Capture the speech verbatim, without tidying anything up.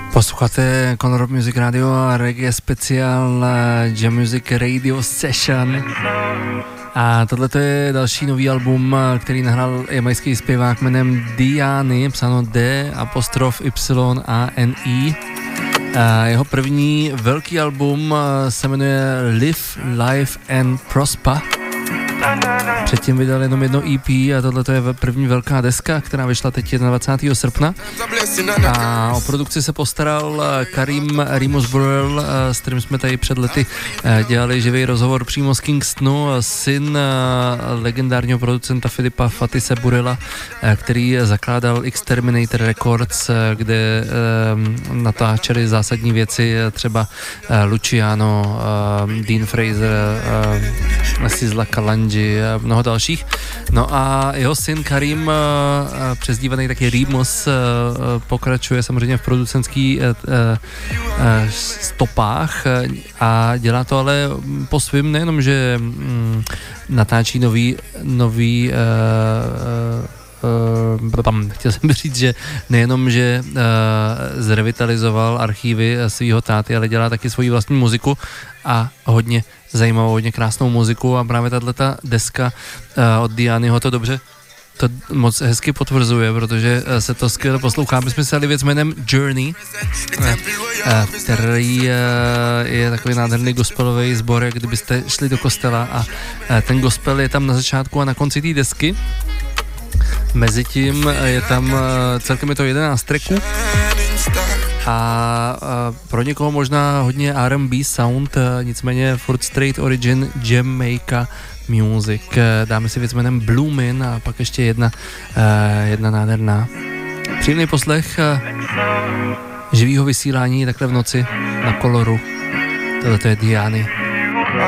Posloucháte Color Music Radio a reggae speciál Jam Music Radio Session. A tohle je další nový album, který nahrál jamajský zpěvák jménem Diany, psáno D apostrof Y A N I. A jeho první velký album se jmenuje Live, Life and Prosper. Předtím vydal jenom jedno E P a tohle je první velká deska, která vyšla teď dvacátého prvního srpna. A o produkci se postaral Karim Rimus Burrell, s kterým jsme tady před lety dělali živý rozhovor přímo z Kingstonu, syn legendárního producenta Filipa Fatise Burrella, který zakládal Exterminator Records, kde natáčeli zásadní věci, třeba Luciano, Dean Fraser, Sizzla Kalonji a mnoho dalších. No a jeho syn Karim, přezdívaný taky Rimus, pokračuje samozřejmě v producentských stopách a dělá to ale po svým, nejenom, že natáčí nový, nový Uh, tam chtěl jsem říct, že nejenom, že uh, zrevitalizoval archívy svého táty, ale dělá taky svoji vlastní muziku a hodně zajímavou, hodně krásnou muziku a právě tato deska uh, od Diany ho to dobře to moc hezky potvrzuje, protože se to skvěle poslouchá. My jsme si dali věc jménem Journey, který je takový nádherný gospelový sbor, jak kdybyste šli do kostela a ten gospel je tam na začátku a na konci té desky. Mezitím je tam celkem je to jedenáct tracků a pro někoho možná hodně R and B sound, nicméně furt straight origin Jamaica music. Dáme si věc jménem Bloomin' a pak ještě jedna, jedna nádherná. Příjemný poslech živýho vysílání takhle v noci na Coloru. Tohle je Diany.